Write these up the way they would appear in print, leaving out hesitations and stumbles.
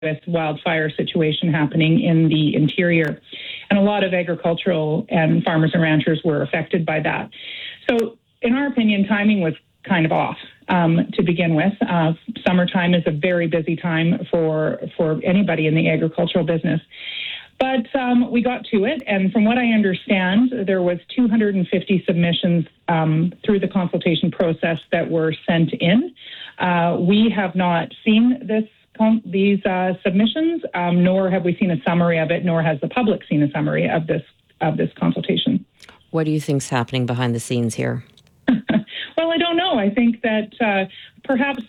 with wildfire situation happening in the interior. And a lot of agricultural and farmers and ranchers were affected by that. So in our opinion, timing was kind of off to begin with. Summertime is a very busy time for anybody in the agricultural business. But we got to it, and from what I understand, there was 250 submissions through the consultation process that were sent in. We have not seen these submissions, nor have we seen a summary of it, nor has the public seen a summary of this consultation. What do you think's happening behind the scenes here? Well, I don't know. I think that perhaps,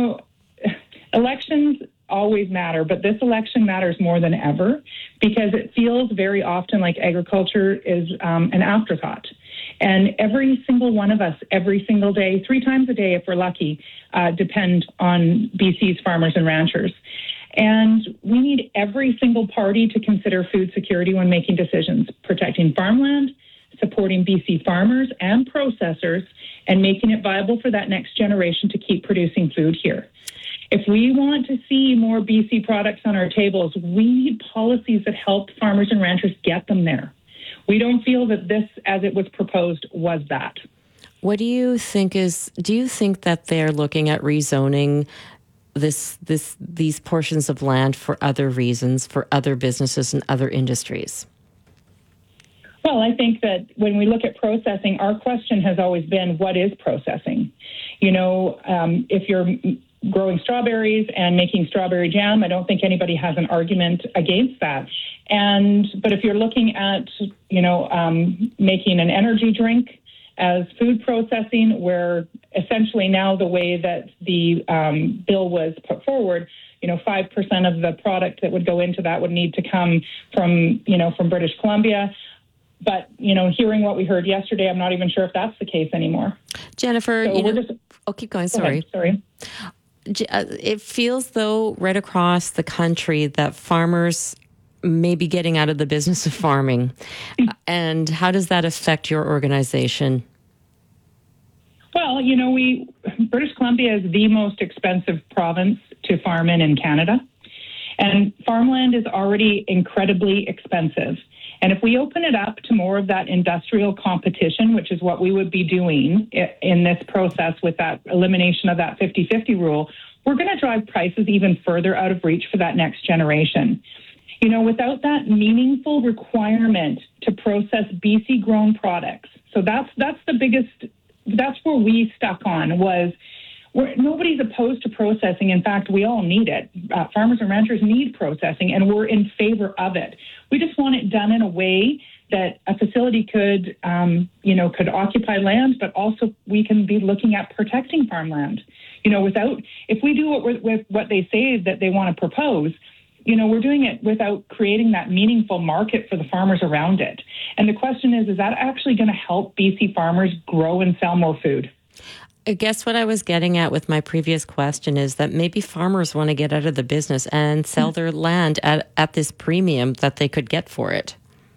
elections always matter, but this election matters more than ever because it feels very often like agriculture is an afterthought. And every single one of us, every single day, 3 times a day if we're lucky, depend on BC's farmers and ranchers. And we need every single party to consider food security when making decisions, protecting farmland, supporting BC farmers and processors, and making it viable for that next generation to keep producing food here. If we want to see more BC products on our tables, we need policies that help farmers and ranchers get them there. We don't feel that this, as it was proposed, was that. What do you think do you think that they're looking at rezoning these portions of land for other reasons, for other businesses and other industries? Well, I think that when we look at processing, our question has always been, what is processing? If you're growing strawberries and making strawberry jam, I don't think anybody has an argument against that. But if you're looking at, making an energy drink as food processing, where essentially now the way that the bill was put forward, 5% of the product that would go into that would need to come from British Columbia. But, hearing what we heard yesterday, I'm not even sure if that's the case anymore. Jennifer, keep going. Sorry. Sorry. It feels though right across the country that farmers may be getting out of the business of farming. And how does that affect your organization? Well, British Columbia is the most expensive province to farm in Canada. And farmland is already incredibly expensive. And if we open it up to more of that industrial competition, which is what we would be doing in this process with that elimination of that 50-50 rule, we're going to drive prices even further out of reach for that next generation. Without that meaningful requirement to process BC-grown products. So that's the biggest, that's where we stuck on was nobody's opposed to processing. In fact, we all need it. Farmers and ranchers need processing, and we're in favor of it. We just want it done in a way that a facility could occupy land, but also we can be looking at protecting farmland. If we do what they say that they want to propose, we're doing it without creating that meaningful market for the farmers around it. And the question is that actually going to help BC farmers grow and sell more food? I guess what I was getting at with my previous question is that maybe farmers want to get out of the business and sell their land at this premium that they could get for it.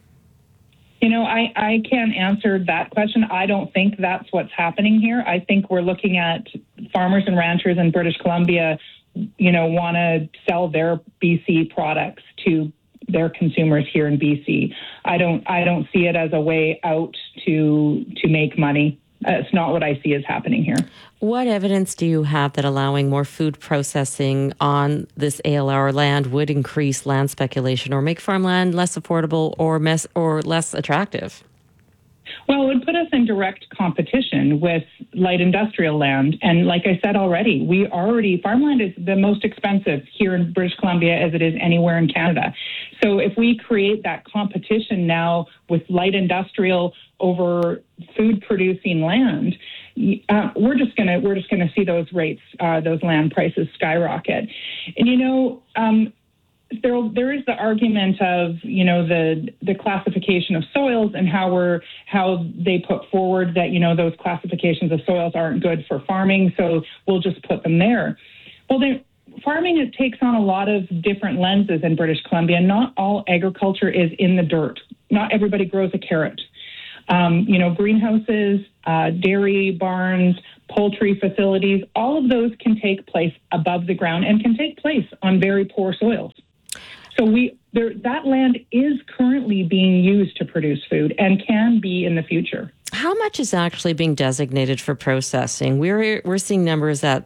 I can't answer that question. I don't think that's what's happening here. I think we're looking at farmers and ranchers in British Columbia, want to sell their BC products to their consumers here in BC. I don't see it as a way out to make money. It's not what I see as happening here. What evidence do you have that allowing more food processing on this ALR land would increase land speculation or make farmland less affordable or less attractive? Well, it would put us in direct competition with light industrial land. And like I said already, farmland is the most expensive here in British Columbia as it is anywhere in Canada. So if we create that competition now with light industrial over food producing land, we're just gonna see those rates, those land prices skyrocket. And there is the argument of the classification of soils and how they put forward that those classifications of soils aren't good for farming, so we'll just put them there. Well, farming takes on a lot of different lenses in British Columbia. Not all agriculture is in the dirt. Not everybody grows a carrot. Greenhouses, dairy barns, poultry facilities, all of those can take place above the ground and can take place on very poor soils. So that land is currently being used to produce food and can be in the future. How much is actually being designated for processing? We're seeing numbers at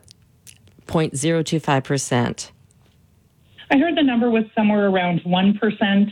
0.025%. I heard the number was somewhere around 1%.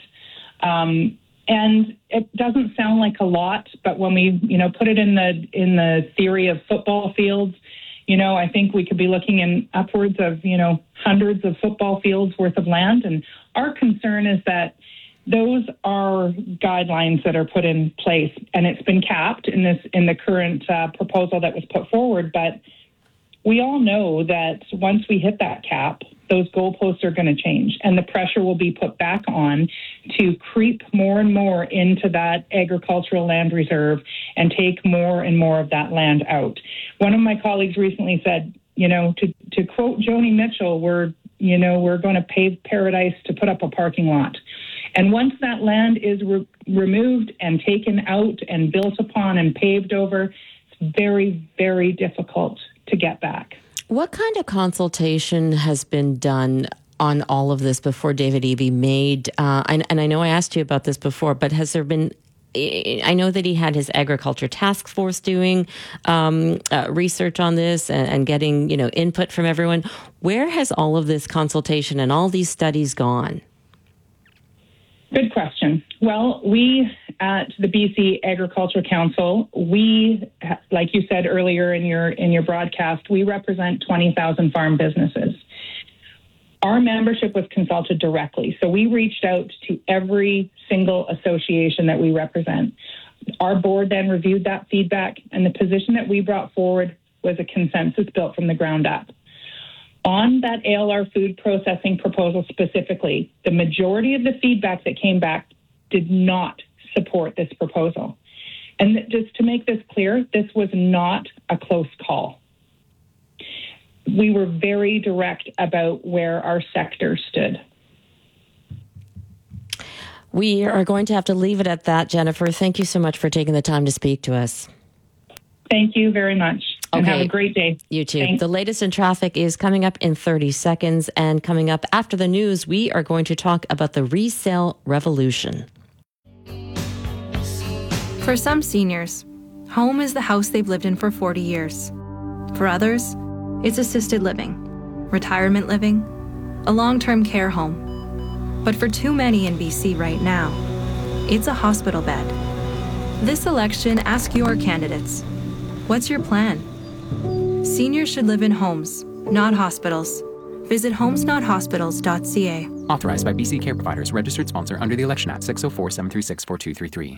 And it doesn't sound like a lot, but when we, put it in the theory of football fields, I think we could be looking in upwards of, hundreds of football fields worth of land. And our concern is that those are guidelines that are put in place, and it's been capped in the current proposal that was put forward. But we all know that once we hit that cap, those goalposts are going to change, and the pressure will be put back on to creep more and more into that agricultural land reserve and take more and more of that land out. One of my colleagues recently said, to quote Joni Mitchell, we're going to pave paradise to put up a parking lot. And once that land is removed and taken out and built upon and paved over, it's very, very difficult to get back. What kind of consultation has been done on all of this before David Eby made, and I know I asked you about this before, but has there been, I know that he had his agriculture task force doing research on this and getting, input from everyone. Where has all of this consultation and all these studies gone? Good question. Well, we at the BC Agriculture Council, we, like you said earlier in your broadcast, we represent 20,000 farm businesses. Our membership was consulted directly, so we reached out to every single association that we represent. Our board then reviewed that feedback, and the position that we brought forward was a consensus built from the ground up. On that ALR food processing proposal specifically, the majority of the feedback that came back did not support this proposal. And just to make this clear, this was not a close call. We were very direct about where our sector stood. We are going to have to leave it at that, Jennifer. Thank you so much for taking the time to speak to us. Thank you very much. And have a great day. You too. Thanks. The latest in traffic is coming up in 30 seconds. And coming up after the news, we are going to talk about the resale revolution. For some seniors, home is the house they've lived in for 40 years. For others, it's assisted living, retirement living, a long-term care home. But for too many in BC right now, it's a hospital bed. This election, ask your candidates, what's your plan? Seniors should live in homes, not hospitals. Visit homesnothospitals.ca. Authorized by BC Care Providers. Registered sponsor under the Election Act. 604-736-4233.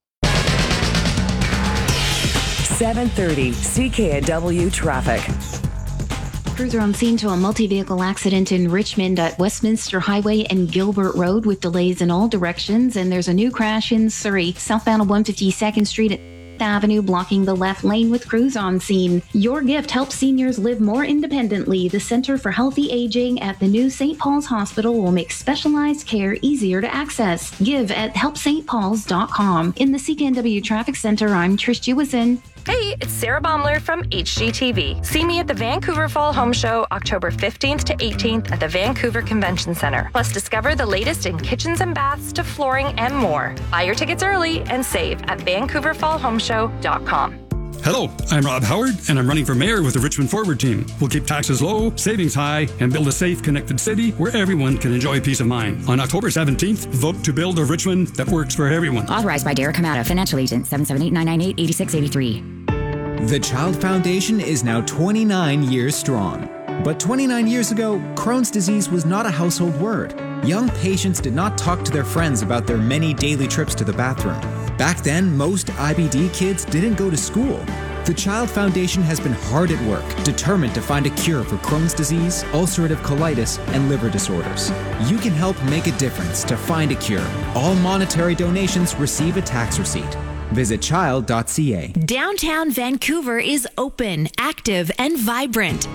7:30 CKNW traffic. Crews are on scene to a multi-vehicle accident in Richmond at Westminster Highway and Gilbert Road with delays in all directions. And there's a new crash in Surrey, southbound of 152nd Street at Avenue, blocking the left lane with crews on scene. Your gift helps seniors live more independently. The Center for Healthy Aging at the new St. Paul's Hospital will make specialized care easier to access. Give at helpstpauls.com. In the CKNW Traffic Center, I'm Trish Jewison. Hey, it's Sarah Baumler from HGTV. See me at the Vancouver Fall Home Show, October 15th to 18th at the Vancouver Convention Center. Plus, discover the latest in kitchens and baths to flooring and more. Buy your tickets early and save at VancouverFallHomeShow.com. Hello, I'm Rob Howard, and I'm running for mayor with the Richmond Forward team. We'll keep taxes low, savings high, and build a safe, connected city where everyone can enjoy peace of mind. On October 17th, vote to build a Richmond that works for everyone. Authorized by Derek Kamada, Financial Agent, 778-998-8683. The Child Foundation is now 29 years strong. But 29 years ago, Crohn's disease was not a household word. Young patients did not talk to their friends about their many daily trips to the bathroom. Back then, most IBD kids didn't go to school. The Child Foundation has been hard at work, determined to find a cure for Crohn's disease, ulcerative colitis, and liver disorders. You can help make a difference to find a cure. All monetary donations receive a tax receipt. Visit child.ca. Downtown Vancouver is open, active, and vibrant.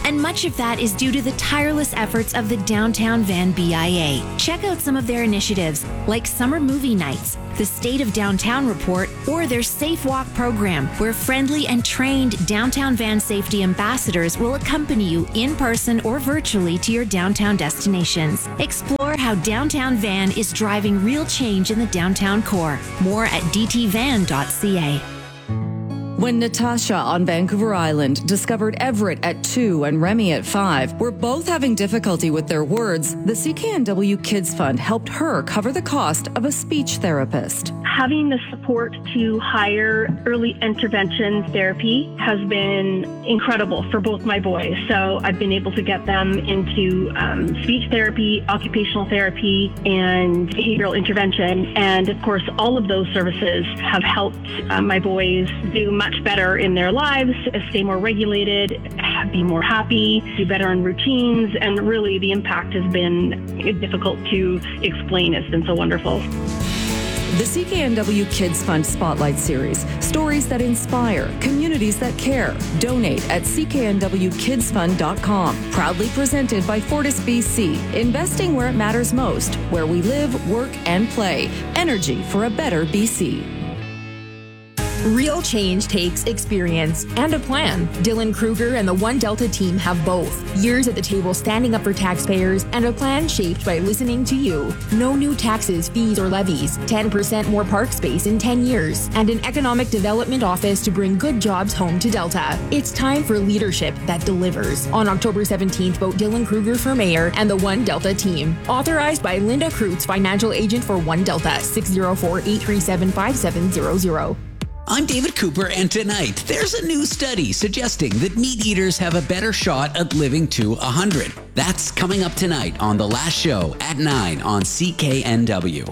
And much of that is due to the tireless efforts of the Downtown Van BIA. Check out some of their initiatives, like summer movie nights, the State of Downtown Report, or their Safe Walk program, where friendly and trained Downtown Van safety ambassadors will accompany you in person or virtually to your downtown destinations. Explore how Downtown Van is driving real change in the downtown core. More at dtvan.ca. When Natasha on Vancouver Island discovered Everett at 2 and Remy at 5 were both having difficulty with their words, the CKNW Kids Fund helped her cover the cost of a speech therapist. Having the support to hire early intervention therapy has been incredible for both my boys. So I've been able to get them into speech therapy, occupational therapy, and behavioral intervention. And of course, all of those services have helped my boys do much better in their lives, stay more regulated, be more happy, do better on routines. And really, the impact has been difficult to explain. It's been so wonderful. The CKNW Kids Fund Spotlight Series. Stories that inspire, communities that care. Donate at cknwkidsfund.com. Proudly presented by Fortis BC. Investing where it matters most. Where we live, work, and play. Energy for a better BC. Real change takes experience and a plan. Dylan Kruger and the One Delta team have both. Years at the table standing up for taxpayers and a plan shaped by listening to you. No new taxes, fees, or levies. 10% more park space in 10 years. And an economic development office to bring good jobs home to Delta. It's time for leadership that delivers. On October 17th, vote Dylan Kruger for mayor and the One Delta team. Authorized by Linda Kreutz, financial agent for One Delta, 604-837-5700. I'm David Cooper, and tonight there's a new study suggesting that meat eaters have a better shot at living to 100. That's coming up tonight on The Last Show at 9 on CKNW.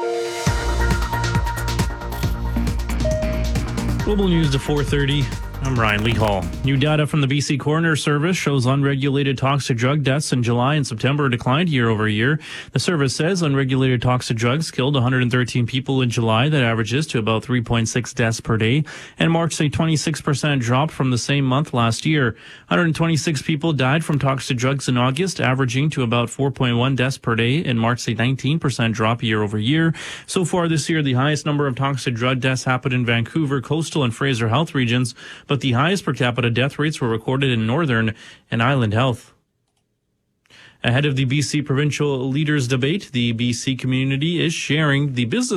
Global News to 4:30. I'm Ryan Lee Hall. New data from the BC Coroner Service shows unregulated toxic drug deaths in July and September declined year over year. The service says unregulated toxic drugs killed 113 people in July. That averages to about 3.6 deaths per day and marks a 26% drop from the same month last year. 126 people died from toxic drugs in August, averaging to about 4.1 deaths per day and marks a 19% drop year over year. So far this year, the highest number of toxic drug deaths happened in Vancouver, Coastal, and Fraser Health regions, but the highest per capita death rates were recorded in Northern and Island Health. Ahead of the BC provincial leaders debate, the business community is sharing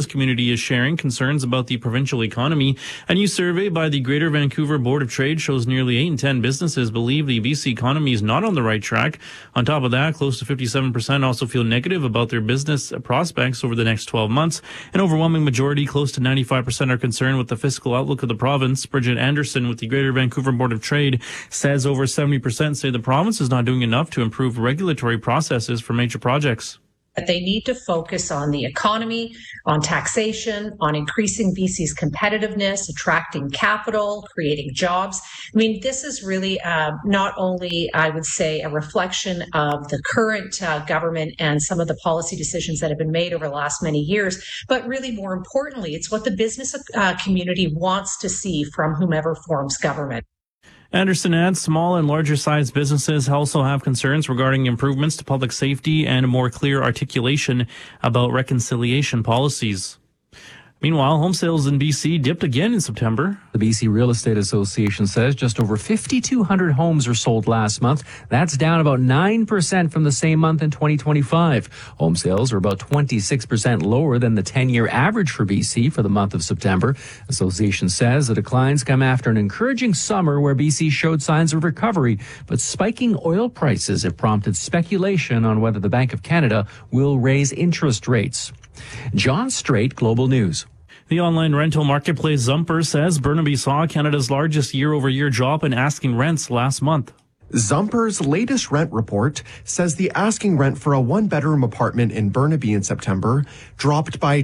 concerns about the provincial economy. A new survey by the Greater Vancouver Board of Trade shows nearly 8 in 10 businesses believe the BC economy is not on the right track. On top of that, close to 57% also feel negative about their business prospects over the next 12 months. An overwhelming majority, close to 95%, are concerned with the fiscal outlook of the province. Bridget Anderson with the Greater Vancouver Board of Trade says over 70% say the province is not doing enough to improve regulatory processes for major projects. But they need to focus on the economy, on taxation, on increasing BC's competitiveness, attracting capital, creating jobs. I mean, this is really not only, I would say, a reflection of the current government and some of the policy decisions that have been made over the last many years, but really more importantly, it's what the business community wants to see from whomever forms government. Anderson adds small and larger sized businesses also have concerns regarding improvements to public safety and a more clear articulation about reconciliation policies. Meanwhile, home sales in BC dipped again in September. The BC Real Estate Association says just over 5,200 homes were sold last month. That's down about 9% from the same month in 2025. Home sales are about 26% lower than the 10-year average for BC for the month of September. Association says the declines come after an encouraging summer where BC showed signs of recovery, but spiking oil prices have prompted speculation on whether the Bank of Canada will raise interest rates. John Strait, Global News. The online rental marketplace Zumper says Burnaby saw Canada's largest year-over-year drop in asking rents last month. Zumper's latest rent report says the asking rent for a one-bedroom apartment in Burnaby in September dropped by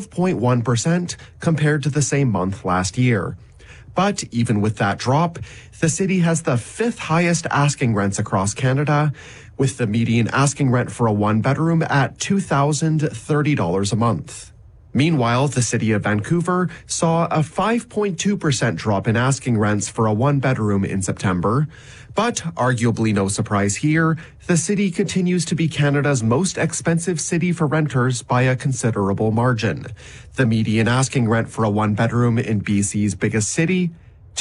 12.1% compared to the same month last year. But even with that drop, the city has the 5th highest asking rents across Canada, with the median asking rent for a one-bedroom at $2,030 a month. Meanwhile, the city of Vancouver saw a 5.2% drop in asking rents for a one-bedroom in September. But arguably no surprise here, the city continues to be Canada's most expensive city for renters by a considerable margin. The median asking rent for a one-bedroom in BC's biggest city,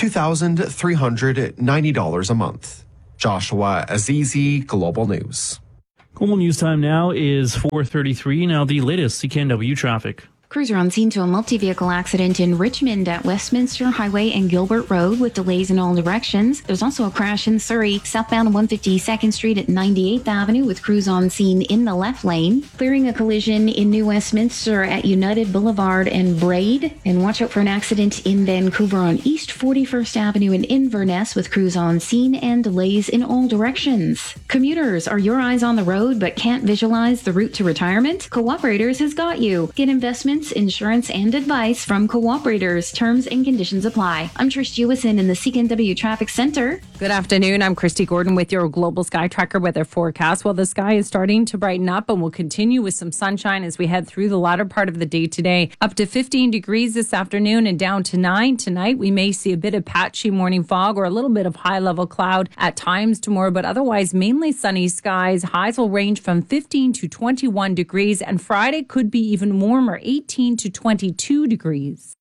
$2,390 a month. Joshua Azizi, Global News. Global News time now is 4:33. Now the latest CKNW traffic. Crews are on scene to a multi-vehicle accident in Richmond at Westminster Highway and Gilbert Road with delays in all directions. There's also a crash in Surrey, southbound on 152nd Street at 98th Avenue with crews on scene in the left lane. Clearing a collision in New Westminster at United Boulevard and Braid. And watch out for an accident in Vancouver on East 41st Avenue in Inverness with crews on scene and delays in all directions. Commuters, are your eyes on the road but can't visualize the route to retirement? Cooperators has got you. Get investments, insurance, and advice from Cooperators. Terms and conditions apply. I'm Trish Jewison in the CKNW Traffic Center. Good afternoon. I'm Christy Gordon with your Global Sky Tracker weather forecast. Well, the sky is starting to brighten up and will continue with some sunshine as we head through the latter part of the day today. Up to 15 degrees this afternoon and down to 9 tonight. We may see a bit of patchy morning fog or a little bit of high-level cloud at times tomorrow, but otherwise mainly sunny skies. Highs will range from 15 to 21 degrees, and Friday could be even warmer, 18 to 22 degrees.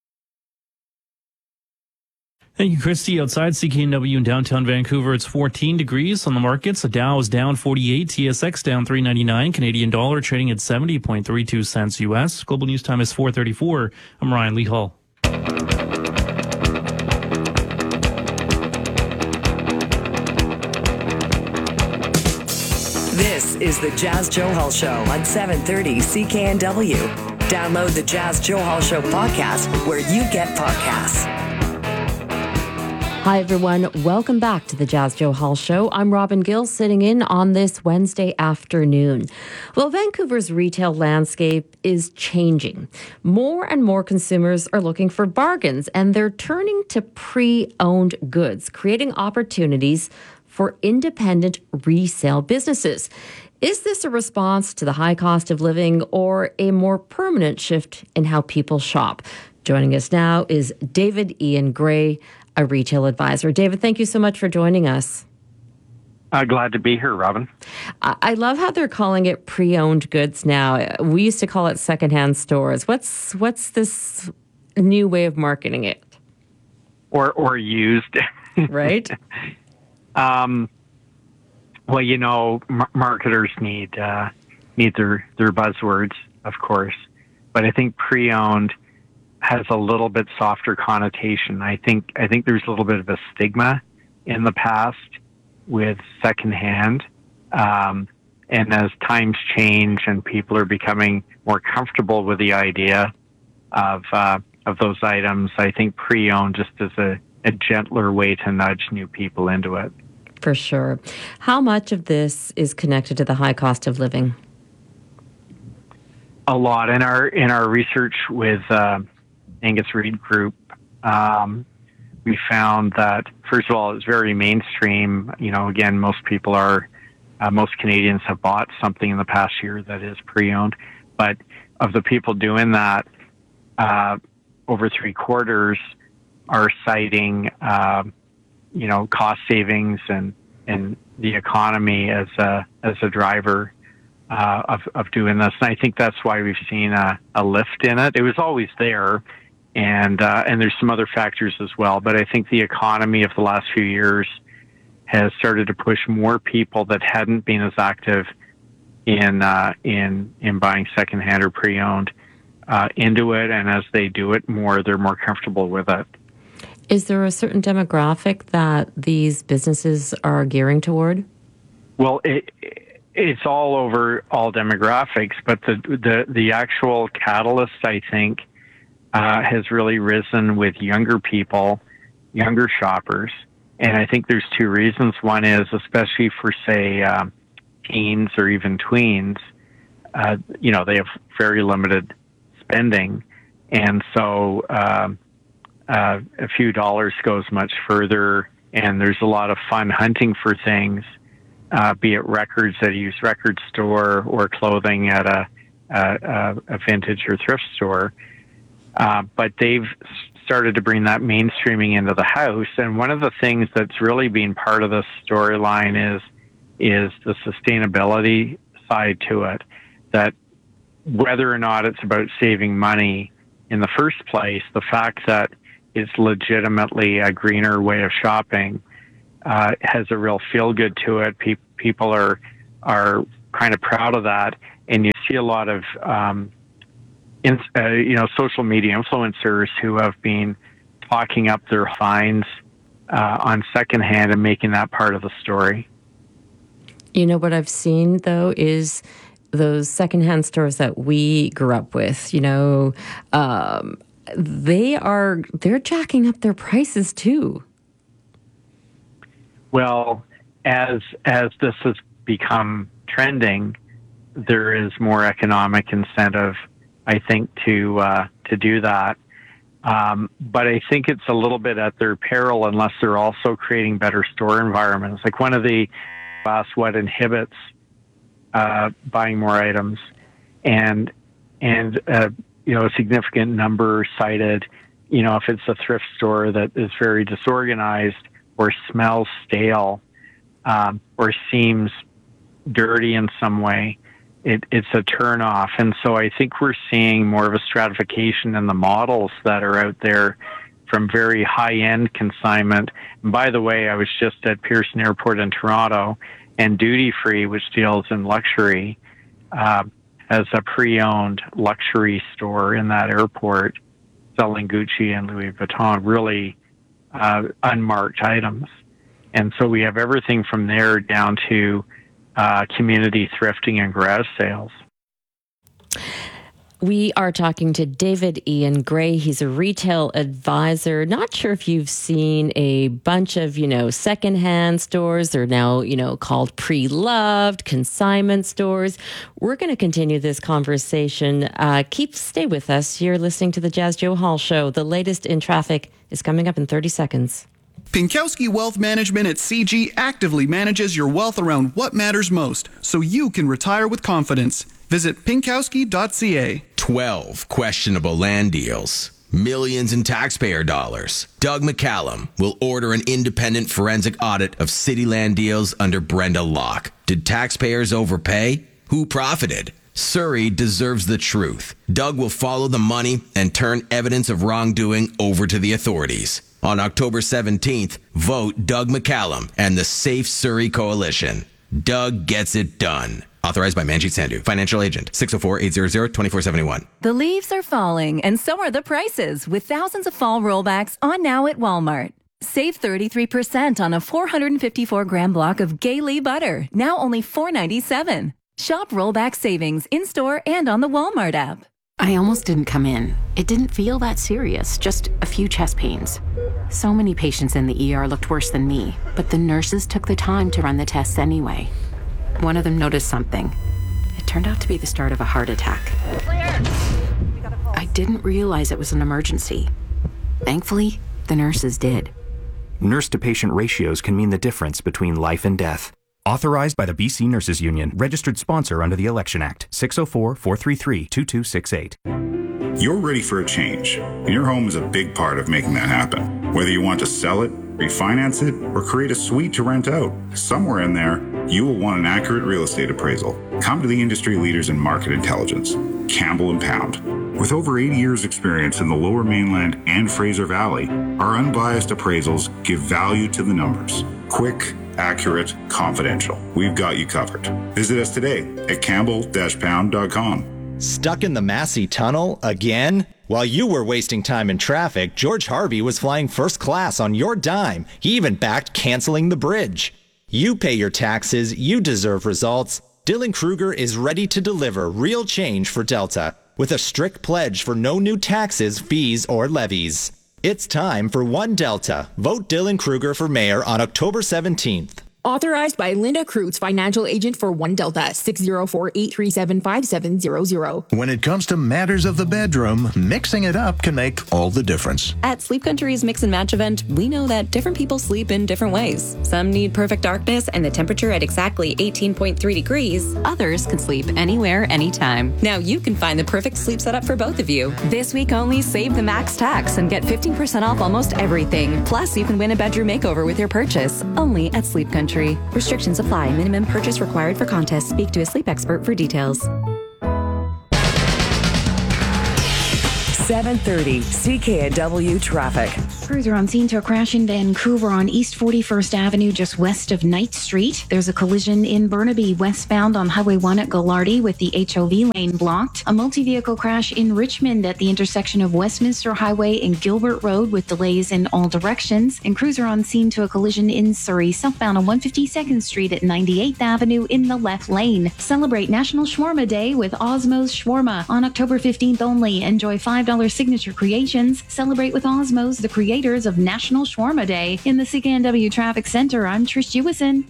Thank you, Christy. Outside CKNW in downtown Vancouver, it's 14 degrees on the markets. The Dow is down 48, TSX down 3.99, Canadian dollar trading at 70.32 cents US. Global News time is 4:34. I'm Ryan Lee Hall. This is the Jazz Joe Hall Show on 730 CKNW. Download the Jazz Joe Hall Show podcast where you get podcasts. Hi, everyone. Welcome back to the Jazz Joe Hall Show. I'm Robin Gill, sitting in on this Wednesday afternoon. Well, Vancouver's retail landscape is changing. More and more consumers are looking for bargains, and they're turning to pre-owned goods, creating opportunities for independent resale businesses. Is this a response to the high cost of living or a more permanent shift in how people shop? Joining us now is David Ian Gray, a retail advisor. David, thank you so much for joining us. Glad to be here, Robin. I love how they're calling it pre-owned goods now. We used to call it secondhand stores. What's this new way of marketing it? Or used. Right? Well, you know, marketers need their buzzwords, of course, but I think pre-owned has a little bit softer connotation. I think there's a little bit of a stigma in the past with secondhand, and as times change and people are becoming more comfortable with the idea of those items, I think pre-owned just is a gentler way to nudge new people into it. For sure. How much of this is connected to the high cost of living? A lot. In our research with Angus Reid Group, we found that, first of all, it's very mainstream. You know, again, most Canadians have bought something in the past year that is pre-owned. But of the people doing that, over 3/4 are citing cost savings and the economy as a driver of doing this. And I think that's why we've seen a lift in it. It was always there, and there's some other factors as well. But I think the economy of the last few years has started to push more people that hadn't been as active in buying secondhand or pre-owned into it. And as they do it more, they're more comfortable with it. Is there a certain demographic that these businesses are gearing toward? Well, it's all over all demographics, but the actual catalyst, I think, has really risen with younger people, younger shoppers. And I think there's two reasons. One is, especially for, say, teens or even tweens, they have very limited spending. And so a few dollars goes much further, and there's a lot of fun hunting for things, be it records at a used record store or clothing at a vintage or thrift store. But they've started to bring that mainstreaming into the house. And one of the things that's really been part of this storyline is the sustainability side to it, that whether or not it's about saving money in the first place, the fact that it's legitimately a greener way of shopping has a real feel good to it. People are kind of proud of that, and you see a lot of social media influencers who have been talking up their finds on secondhand and making that part of the story. You know what I've seen though is those secondhand stores that we grew up with. They're jacking up their prices too. Well, as this has become trending, there is more economic incentive, I think, to do that. But I think it's a little bit at their peril unless they're also creating better store environments. Like one of the asked what inhibits buying more items, and a significant number cited, if it's a thrift store that is very disorganized or smells stale or seems dirty in some way, it's a turnoff. And so I think we're seeing more of a stratification in the models that are out there, from very high-end consignment. And by the way, I was just at Pearson Airport in Toronto, and Duty Free, which deals in luxury, has a pre-owned luxury store in that airport selling Gucci and Louis Vuitton, really unmarked items. And so we have everything from there down to community thrifting and garage sales. We are talking to David Ian Gray. He's a retail advisor. Not sure if you've seen a bunch of, secondhand stores. They're now, called pre-loved consignment stores. We're going to continue this conversation. Stay with us. You're listening to the Jazz Joe Hall Show. The latest in traffic is coming up in 30 seconds. Pinkowski Wealth Management at CG actively manages your wealth around what matters most, so you can retire with confidence. Visit pinkowski.ca. 12 questionable land deals. Millions in taxpayer dollars. Doug McCallum will order an independent forensic audit of city land deals under Brenda Locke. Did taxpayers overpay? Who profited? Surrey deserves the truth. Doug will follow the money and turn evidence of wrongdoing over to the authorities. On October 17th, vote Doug McCallum and the Safe Surrey Coalition. Doug gets it done. Authorized by Manjit Sandhu, financial agent, 604-800-2471. The leaves are falling, and so are the prices, with thousands of fall rollbacks on now at Walmart. Save 33% on a 454-gram block of Gay butter, now only $4.97. Shop rollback savings in-store and on the Walmart app. I almost didn't come in. It didn't feel that serious, just a few chest pains. So many patients in the ER looked worse than me, but the nurses took the time to run the tests anyway. One of them noticed something. It turned out to be the start of a heart attack. I didn't realize it was an emergency. Thankfully, the nurses did. Nurse-to-patient ratios can mean the difference between life and death. Authorized by the BC Nurses Union, registered sponsor under the Election Act, 604-433-2268. You're ready for a change, and your home is a big part of making that happen. Whether you want to sell it, refinance it, or create a suite to rent out, somewhere in there, you will want an accurate real estate appraisal. Come to the industry leaders in market intelligence, Campbell & Pound. With over 80 years' experience in the Lower Mainland and Fraser Valley, our unbiased appraisals give value to the numbers. Quick, accurate, confidential. We've got you covered. Visit us today at campbell-pound.com. Stuck in the Massey Tunnel again? While you were wasting time in traffic, George Harvey was flying first class on your dime. He even backed canceling the bridge. You pay your taxes, you deserve results. Dylan Kruger is ready to deliver real change for Delta with a strict pledge for no new taxes, fees, or levies. It's time for One Delta. Vote Dylan Kruger for mayor on October 17th. Authorized by Linda Kreutz, financial agent for One Delta, 604-837-5700. When it comes to matters of the bedroom, mixing it up can make all the difference. At Sleep Country's Mix and Match event, we know that different people sleep in different ways. Some need perfect darkness and the temperature at exactly 18.3 degrees. Others can sleep anywhere, anytime. Now you can find the perfect sleep setup for both of you. This week only, save the max tax and get 15% off almost everything. Plus, you can win a bedroom makeover with your purchase. Only at Sleep Country. Restrictions apply. Minimum purchase required for contest. Speak to a sleep expert for details. 7:30 CKNW traffic. Crews are on scene to a crash in Vancouver on East 41st Avenue, just west of Knight Street. There's a collision in Burnaby, westbound on Highway 1 at Gallardi with the HOV lane blocked. A multi-vehicle crash in Richmond at the intersection of Westminster Highway and Gilbert Road with delays in all directions. And crews are on scene to a collision in Surrey, southbound on 152nd Street at 98th Avenue in the left lane. Celebrate National Shawarma Day with Osmos Shawarma on October 15th only. Enjoy $5 signature creations. Celebrate with Osmos, the creators of National Shawarma Day. In the CKNW Traffic Center, I'm Trish Jewison.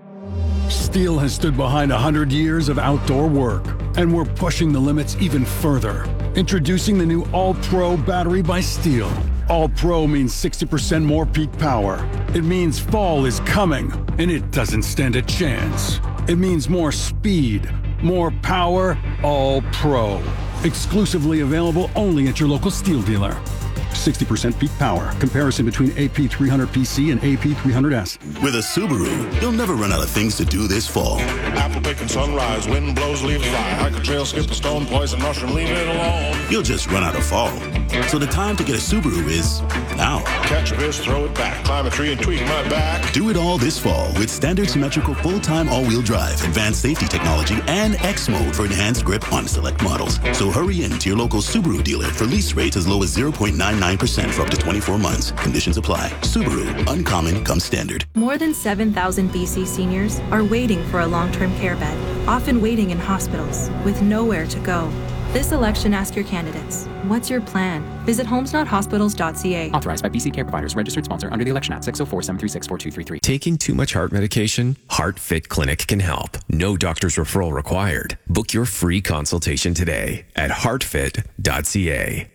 Steel has stood behind 100 years of outdoor work, and we're pushing the limits even further. Introducing the new All-Pro battery by Steel. All-Pro means 60% more peak power. It means fall is coming, and it doesn't stand a chance. It means more speed, more power, All-Pro. Exclusively available only at your local Steel dealer. 60% peak power. Comparison between AP300PC and AP300S. With a Subaru, you'll never run out of things to do this fall. Apple picking sunrise, wind blows, leaves fly. Hike a trail, skip a stone, poison mushroom, leave it alone. You'll just run out of fall. So the time to get a Subaru is now. Catch a fish, throw it back, climb a tree and tweak my back. Do it all this fall with standard symmetrical full-time all-wheel drive, advanced safety technology, and X mode for enhanced grip on select models. So hurry in to your local Subaru dealer for lease rates as low as 0.99% for up to 24 months. Conditions apply. Subaru, uncommon comes standard. More than 7,000 BC seniors are waiting for a long-term care bed, often waiting in hospitals with nowhere to go. This election, ask your candidates, what's your plan? Visit homesnothospitals.ca. Authorized by BC Care Providers, registered sponsor under the Election Act, 604-736-4233. Taking too much heart medication? HeartFit Clinic can help. No doctor's referral required. Book your free consultation today at heartfit.ca.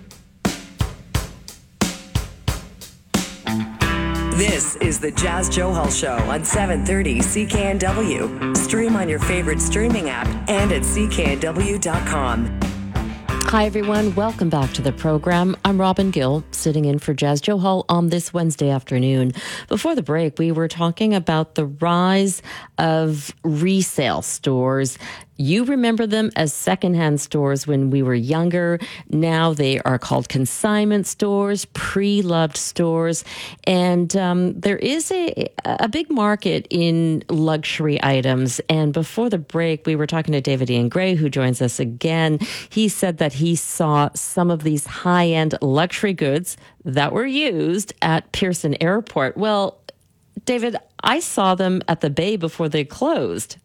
This is the Jazz Johal Show on 730 CKNW. Stream on your favorite streaming app and at cknw.com. Hi, everyone. Welcome back to the program. I'm Robin Gill, sitting in for Jazz Johal on this Wednesday afternoon. Before the break, we were talking about the rise of resale stores. You remember them as secondhand stores when we were younger. Now they are called consignment stores, pre-loved stores. And there is a big market in luxury items. And before the break, we were talking to David Ian Gray, who joins us again. He said that he saw some of these high-end luxury goods that were used at Pearson Airport. Well, David, I saw them at the Bay before they closed.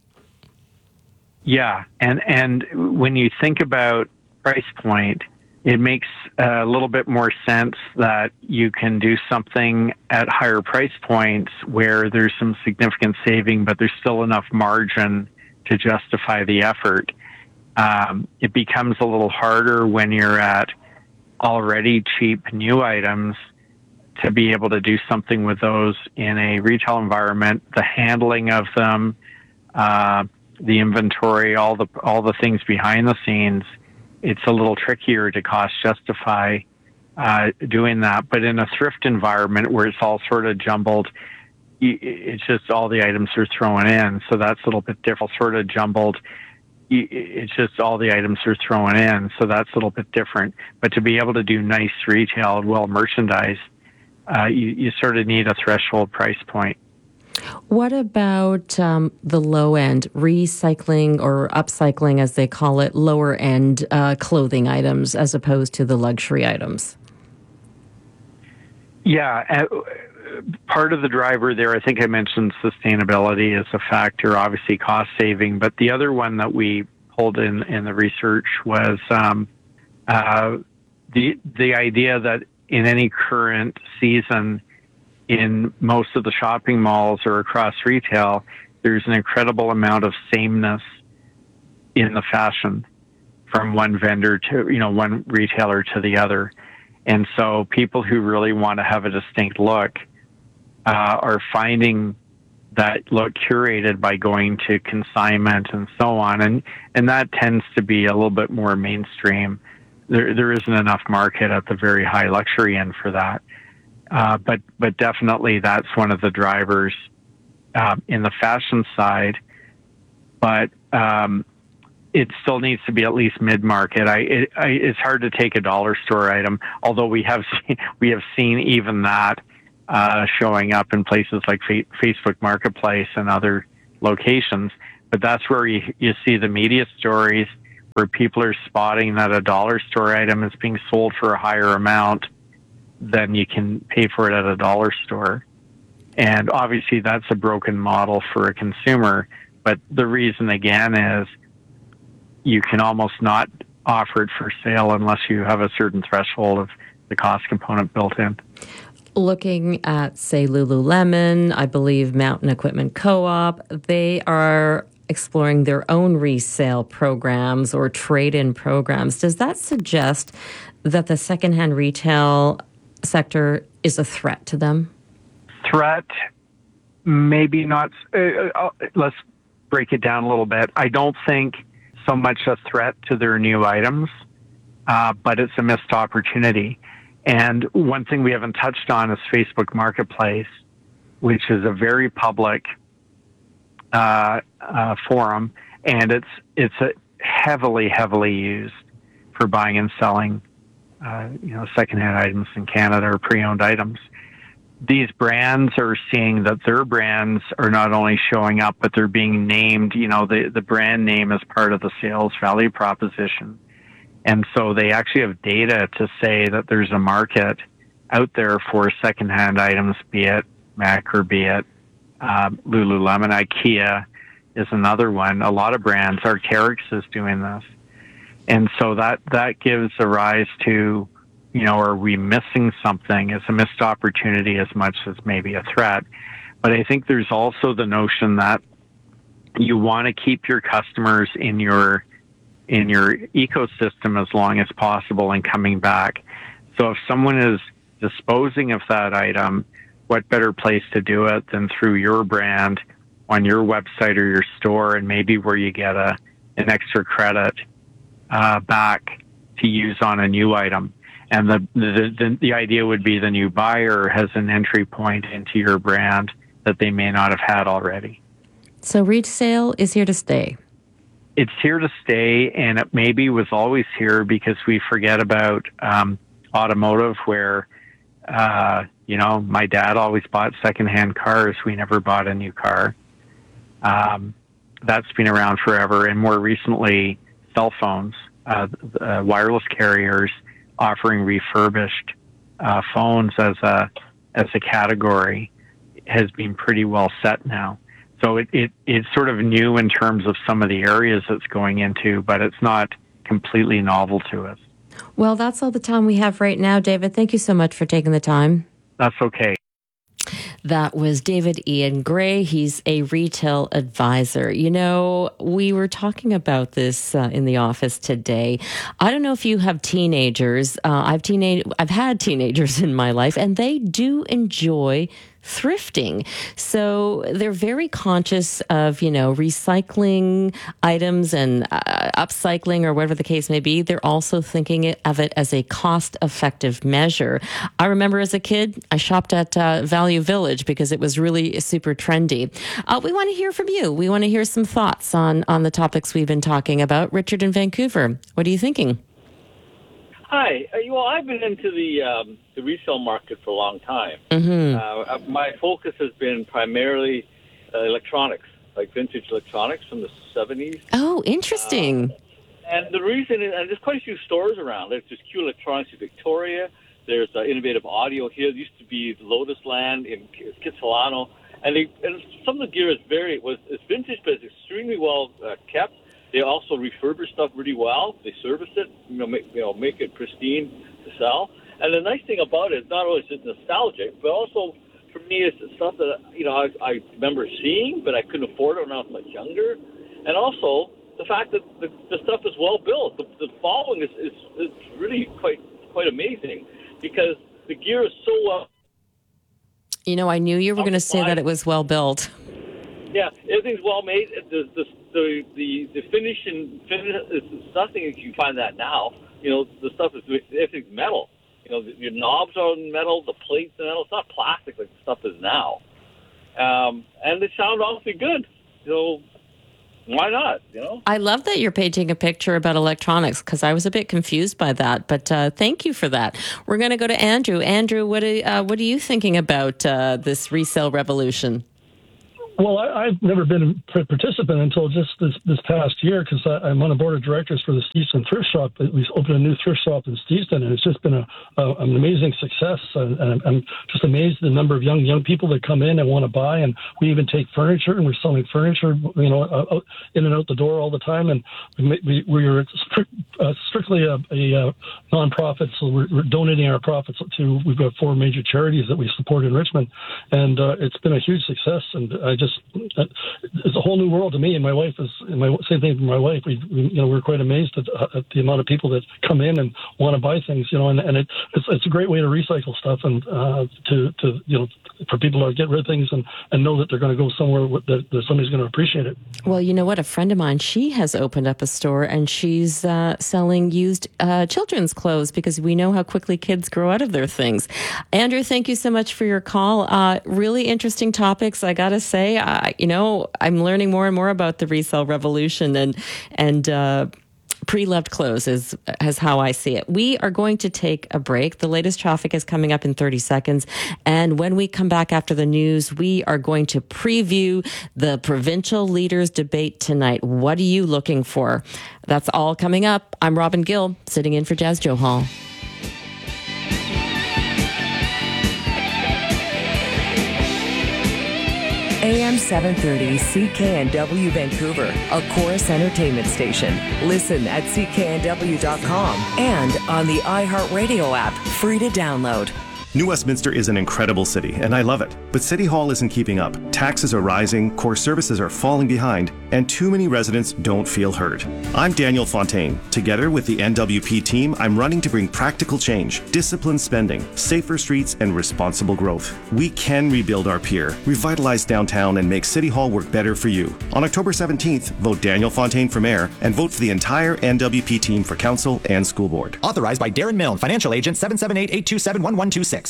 Yeah, and when you think about price point, it makes a little bit more sense that you can do something at higher price points where there's some significant saving, but there's still enough margin to justify the effort. It becomes a little harder when you're at already cheap new items to be able to do something with those in a retail environment. The handling of them, the inventory, all the things behind the scenes, it's a little trickier to cost justify doing that. But in a thrift environment where it's all sort of jumbled, it's just all the items are thrown in. So that's a little bit different. Sort of jumbled, it's just all the items are thrown in. So that's a little bit different. But to be able to do nice retail, well merchandised, you sort of need a threshold price point. What about the low end, recycling or upcycling, as they call it, lower end clothing items as opposed to the luxury items? Yeah, part of the driver there, I think I mentioned sustainability as a factor, obviously cost saving, but the other one that we pulled in the research was the idea that in any current season, in most of the shopping malls or across retail, there's an incredible amount of sameness in the fashion from one vendor to, one retailer to the other. And so people who really want to have a distinct look are finding that look curated by going to consignment and so on. And that tends to be a little bit more mainstream. There isn't enough market at the very high luxury end for that. But definitely that's one of the drivers in the fashion side. But it still needs to be at least mid-market. It's hard to take a dollar store item, although we have seen even that showing up in places like Facebook Marketplace and other locations. But that's where you see the media stories where people are spotting that a dollar store item is being sold for a higher amount than you can pay for it at a dollar store. And obviously that's a broken model for a consumer. But the reason, again, is you can almost not offer it for sale unless you have a certain threshold of the cost component built in. Looking at, say, Lululemon, I believe Mountain Equipment Co-op, they are exploring their own resale programs or trade-in programs. Does that suggest that the secondhand retail sector is a threat to them? Threat, maybe not. Let's break it down a little bit. I don't think so much a threat to their new items, but it's a missed opportunity. And one thing we haven't touched on is Facebook Marketplace, which is a very public forum, and it's a heavily used for buying and selling, secondhand items in Canada or pre-owned items. These brands are seeing that their brands are not only showing up, but they're being named. The brand name is part of the sales value proposition. And so they actually have data to say that there's a market out there for secondhand items, be it Mac or be it Lululemon. IKEA is another one. A lot of brands, Arc'teryx is doing this. And so that gives a rise to, are we missing something? It's a missed opportunity as much as maybe a threat. But I think there's also the notion that you want to keep your customers in your ecosystem as long as possible and coming back. So if someone is disposing of that item, what better place to do it than through your brand on your website or your store, and maybe where you get an extra credit back to use on a new item. And the idea would be the new buyer has an entry point into your brand that they may not have had already. So resale is here to stay. It's here to stay, and it maybe was always here because we forget about automotive where, my dad always bought secondhand cars. We never bought a new car. That's been around forever. And more recently, cell phones, wireless carriers offering refurbished phones as a category has been pretty well set now. So it's sort of new in terms of some of the areas it's going into, but it's not completely novel to us. Well, that's all the time we have right now, David. Thank you so much for taking the time. That's okay. That was David Ian Gray. He's a retail advisor. We were talking about this in the office today. I don't know if you have teenagers. I've had teenagers in my life, and they do enjoy thrifting. So they're very conscious of, recycling items and upcycling or whatever the case may be. They're also thinking of it as a cost-effective measure. I remember as a kid, I shopped at Value Village because it was really super trendy. We want to hear from you. We want to hear some thoughts on the topics we've been talking about. Richard in Vancouver, what are you thinking? Hi. I've been into the resale market for a long time. Mm-hmm. My focus has been primarily electronics, like vintage electronics from the 70s. Oh, interesting. And the reason is, and there's quite a few stores around. There's Q Electronics in Victoria. There's Innovative Audio here. There used to be Lotus Land in Kitsilano. And some of the gear is it's vintage, but it's extremely well kept. They also refurbish stuff really well. They service it, make it pristine to sell. And the nice thing about it is not only is it nostalgic, but also for me, it's stuff that, I remember seeing, but I couldn't afford it when I was much younger. And also the fact that the stuff is well built. The following is really quite amazing because the gear is so well. I knew you were going to say that it was well built. Yeah, everything's well made. The finish is nothing as you find that now. The stuff everything's metal. Your knobs are metal, the plates are metal. It's not plastic like the stuff is now. And they sound awfully good. Why not? I love that you're painting a picture about electronics because I was a bit confused by that. But thank you for that. We're going to go to Andrew. Andrew, what are you thinking about this resale revolution? Well, I've never been a participant until just this past year because I'm on the board of directors for the Steveston Thrift Shop. We opened a new thrift shop in Steveston, and it's just been an amazing success. And I'm just amazed at the number of young people that come in and want to buy. And we even take furniture, and we're selling furniture, in and out the door all the time. And we're strictly a nonprofit, so we're donating our profits to. We've got 4 major charities that we support in Richmond, and it's been a huge success. And it's a whole new world to me, and my wife is same thing for my wife. We're quite amazed at the amount of people that come in and want to buy things, and it's a great way to recycle stuff and for people to get rid of things and know that they're going to go somewhere that somebody's going to appreciate it. Well, you know what? A friend of mine, she has opened up a store and she's selling used children's clothes because we know how quickly kids grow out of their things. Andrew, thank you so much for your call. Really interesting topics, I got to say. I'm learning more and more about the resale revolution and pre-loved clothes is how I see it. We are going to take a break. The latest traffic is coming up in 30 seconds. And when we come back after the news, we are going to preview the provincial leaders debate tonight. What are you looking for? That's all coming up. I'm Robin Gill, sitting in for Jazz Johal. AM 730 CKNW Vancouver, a Chorus Entertainment station. Listen at cknw.com and on the iHeartRadio app, free to download. New Westminster is an incredible city, and I love it. But City Hall isn't keeping up. Taxes are rising, core services are falling behind, and too many residents don't feel heard. I'm Daniel Fontaine. Together with the NWP team, I'm running to bring practical change, disciplined spending, safer streets, and responsible growth. We can rebuild our pier, revitalize downtown, and make City Hall work better for you. On October 17th, vote Daniel Fontaine for mayor and vote for the entire NWP team for council and school board. Authorized by Darren Milne, financial agent 778-827-1126.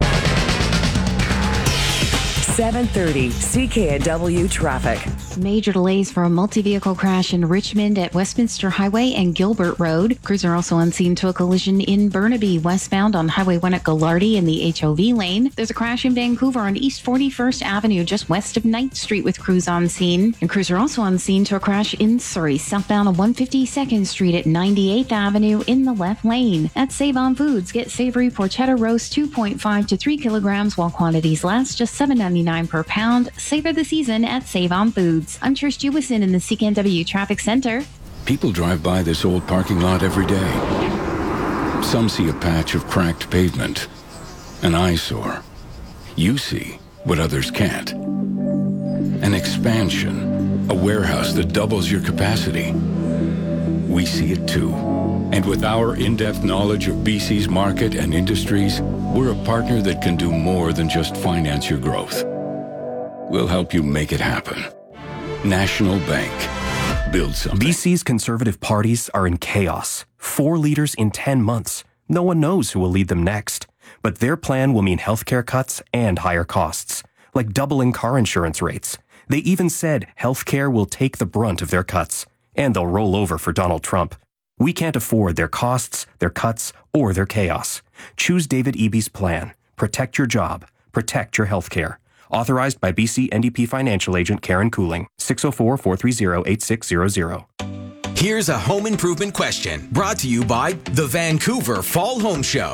730 CKNW traffic. Major delays for a multi-vehicle crash in Richmond at Westminster Highway and Gilbert Road. Crews are also on scene to a collision in Burnaby, westbound on Highway 1 at Gallardi in the HOV lane. There's a crash in Vancouver on East 41st Avenue, just west of 9th Street with crews on scene. And crews are also on scene to a crash in Surrey, southbound on 152nd Street at 98th Avenue in the left lane. At Save On Foods, get savory porchetta roast 2.5 to 3 kilograms while quantities last, just $7.99 per pound. Savor the season at Save On Foods. I'm Trish Jewison in the CKNW Traffic Center. People drive by this old parking lot every day. Some see a patch of cracked pavement, an eyesore. You see what others can't. An expansion, a warehouse that doubles your capacity. We see it too. And with our in-depth knowledge of BC's market and industries, we're a partner that can do more than just finance your growth. We'll help you make it happen. National Bank. Build something. BC's Conservative parties are in chaos. 4 leaders in 10 months. No one knows who will lead them next. But their plan will mean healthcare cuts and higher costs, like doubling car insurance rates. They even said healthcare will take the brunt of their cuts, and they'll roll over for Donald Trump. We can't afford their costs, their cuts, or their chaos. Choose David Eby's plan. Protect your job. Protect your healthcare. Authorized by BC NDP financial agent Karen Cooling. 604-430-8600. Here's a home improvement question brought to you by the Vancouver Fall Home Show.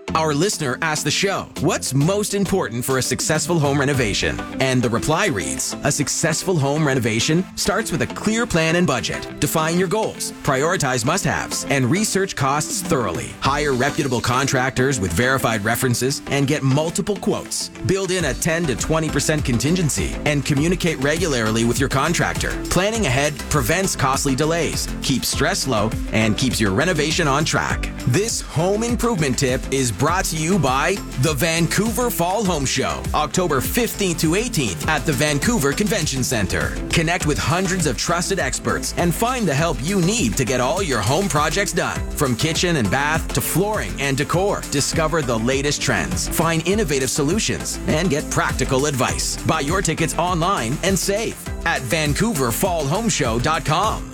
Our listener asked the show, what's most important for a successful home renovation? And the reply reads, a successful home renovation starts with a clear plan and budget. Define your goals, prioritize must-haves, and research costs thoroughly. Hire reputable contractors with verified references and get multiple quotes. Build in a 10 to 20% contingency and communicate regularly with your contractor. Planning ahead prevents costly delays, keeps stress low, and keeps your renovation on track. This home improvement tip is brought to you by the Vancouver Fall Home Show, October 15th to 18th at the Vancouver Convention Center. Connect with hundreds of trusted experts and find the help you need to get all your home projects done. From kitchen and bath to flooring and decor, discover the latest trends, find innovative solutions, and get practical advice. Buy your tickets online and save at VancouverFallHomeShow.com.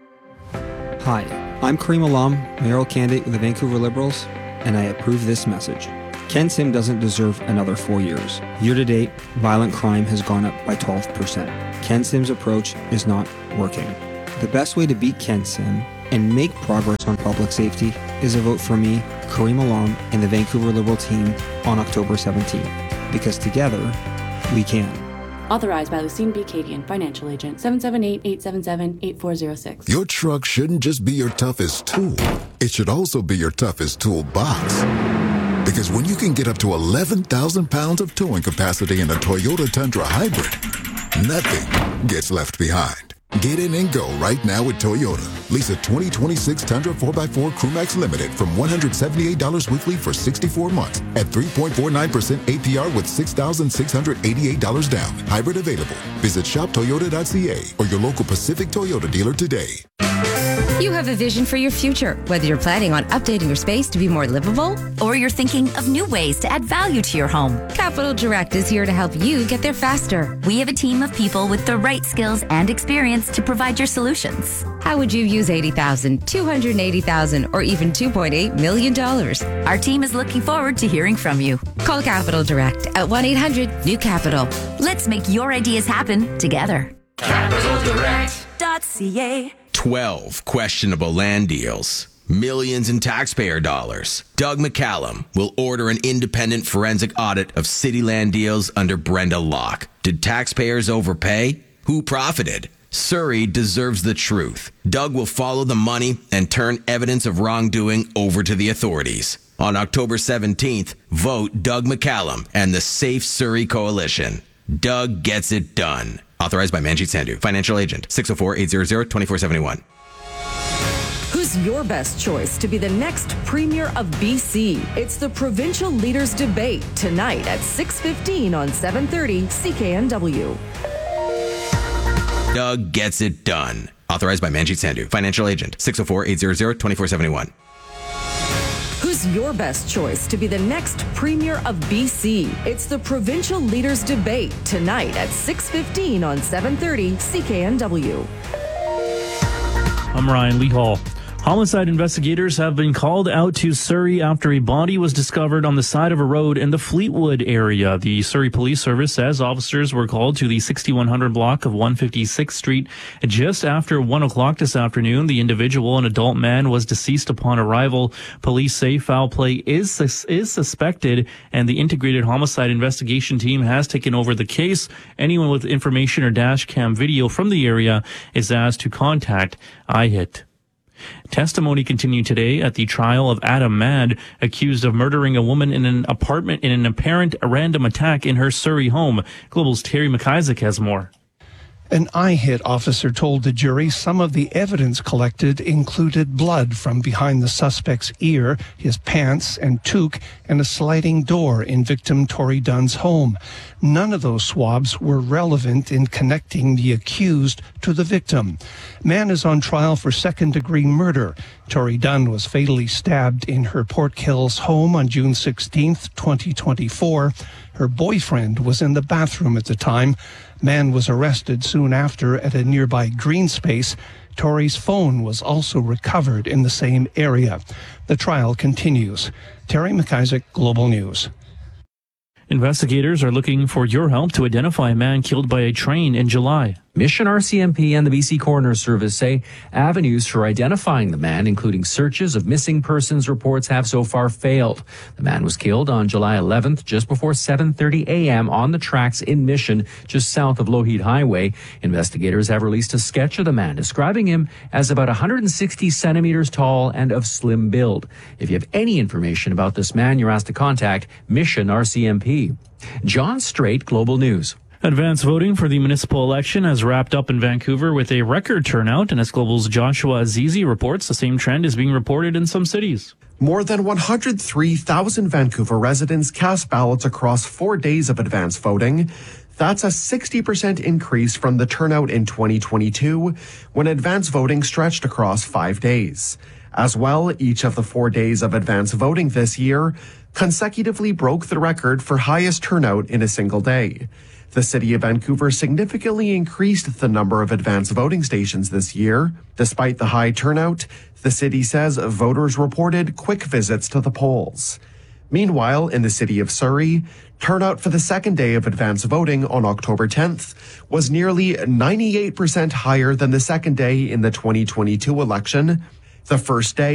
Hi, I'm Kareem Alam, mayoral candidate with the Vancouver Liberals, and I approve this message. Ken Sim doesn't deserve another 4 years. Year to date, violent crime has gone up by 12%. Ken Sim's approach is not working. The best way to beat Ken Sim and make progress on public safety is a vote for me, Kareem Alam, and the Vancouver Liberal team on October 17th. Because together, we can. Authorized by Lucine B. Cadian, Financial Agent, 778-877-8406. Your truck shouldn't just be your toughest tool. It should also be your toughest toolbox. Because when you can get up to 11,000 pounds of towing capacity in a Toyota Tundra Hybrid, nothing gets left behind. Get in and go right now with Toyota. Lease a 2026 Tundra 4x4 Crewmax Limited from $178 weekly for 64 months at 3.49% APR with $6,688 down. Hybrid available. Visit shoptoyota.ca or your local Pacific Toyota dealer today. You have a vision for your future, whether you're planning on updating your space to be more livable or you're thinking of new ways to add value to your home. Capital Direct is here to help you get there faster. We have a team of people with the right skills and experience to provide your solutions. How would you use $80,000, $280,000, or even $2.8 million? Our team is looking forward to hearing from you. Call Capital Direct at 1-800-NEW-CAPITAL. Let's make your ideas happen together. CapitalDirect.ca. 12 questionable land deals. Millions in taxpayer dollars. Doug McCallum will order an independent forensic audit of city land deals under Brenda Locke. Did taxpayers overpay? Who profited? Surrey deserves the truth. Doug will follow the money and turn evidence of wrongdoing over to the authorities. On October 17th, vote Doug McCallum and the Safe Surrey Coalition. Doug gets it done. Authorized by Manjit Sandhu, Financial Agent, 604-800-2471. Who's your best choice to be the next Premier of BC? It's the Provincial Leaders Debate tonight at 6:15 on 730 CKNW. Doug gets it done. Authorized by Manjit Sandhu, Financial Agent, 604-800-2471. Who's your best choice to be the next Premier of BC? It's the Provincial Leaders Debate tonight at 6:15 on 730 CKNW. I'm Ryan Lee Hall. Homicide investigators have been called out to Surrey after a body was discovered on the side of a road in the Fleetwood area. The Surrey Police Service says officers were called to the 6100 block of 156th Street just after 1 o'clock this afternoon. The individual, an adult man, was deceased upon arrival. Police say foul play is suspected, and the Integrated Homicide Investigation Team has taken over the case. Anyone with information or dash cam video from the area is asked to contact IHIT. Testimony continued today at the trial of Adam Mad, accused of murdering a woman in an apartment in an apparent random attack in her Surrey home. Global's Terry McIsaac has more. An IHIT officer told the jury some of the evidence collected included blood from behind the suspect's ear, his pants and toque, and a sliding door in victim Tori Dunn's home. None of those swabs were relevant in connecting the accused to the victim. Man is on trial for second-degree murder. Tori Dunn was fatally stabbed in her Port Hills home on June 16, 2024. Her boyfriend was in the bathroom at the time. Man was arrested soon after at a nearby green space. Tori's phone was also recovered in the same area. The trial continues. Terry McIsaac, Global News. Investigators are looking for your help to identify a man killed by a train in July. Mission RCMP and the BC Coroner Service say avenues for identifying the man, including searches of missing persons reports, have so far failed. The man was killed on July 11th, just before 7:30 a.m. on the tracks in Mission, just south of Lougheed Highway. Investigators have released a sketch of the man, describing him as about 160 centimeters tall and of slim build. If you have any information about this man, you're asked to contact Mission RCMP. John Strait, Global News. Advance voting for the municipal election has wrapped up in Vancouver with a record turnout, and as Global's Joshua Azizi reports, the same trend is being reported in some cities. More than 103,000 Vancouver residents cast ballots across 4 days of advance voting. That's a 60% increase from the turnout in 2022, when advance voting stretched across 5 days. As well, each of the 4 days of advance voting this year consecutively broke the record for highest turnout in a single day. The City of Vancouver significantly increased the number of advance voting stations this year. Despite the high turnout, the city says voters reported quick visits to the polls. Meanwhile, in the city of Surrey, turnout for the second day of advance voting on October 10th was nearly 98% higher than the second day in the 2022 election. The first day